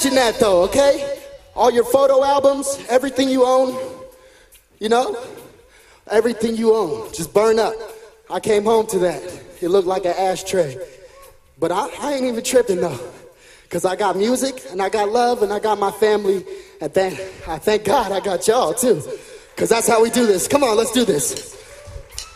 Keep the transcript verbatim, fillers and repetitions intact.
imagine that though, okay? All your photo albums, everything you own, you know? Everything you own, just burn up. I came home to that. It looked like an ashtray. But I, I ain't even tripping though. Cause I got music, and I got love, and I got my family, and thank, I thank God I got y'all too. Cause that's how we do this. Come on, let's do this.